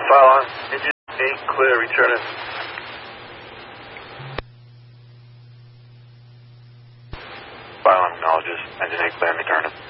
File on. Engine 8, clear, return it. File on, acknowledges. Engine 8, clear, return it.